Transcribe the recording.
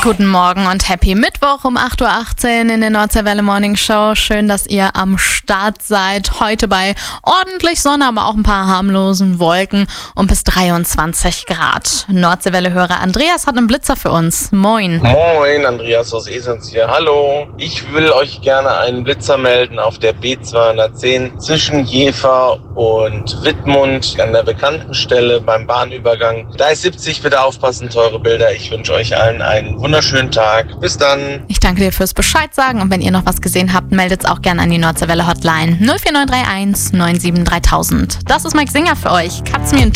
Guten Morgen und Happy Mittwoch um 8.18 Uhr in der Nordseewelle Morning Show. Schön, dass ihr am Start seid. Heute bei ordentlich Sonne, aber auch ein paar harmlosen Wolken und bis 23 Grad. Nordseewelle-Hörer Andreas hat einen Blitzer für uns. Moin. Moin, Andreas aus Esens hier. Hallo. Ich will euch gerne einen Blitzer melden auf der B210 zwischen Jever und Wittmund an der bekannten Stelle beim Bahnübergang. Da ist 70, bitte aufpassen, teure Bilder. Ich wünsche euch allen einen wunderschönen Tag. Bis dann. Ich danke dir fürs Bescheid sagen und wenn ihr noch was gesehen habt, meldet es auch gerne an die Nordseewelle Hotline 04931 97 3000. Das ist Mike Singer für euch. Katz mir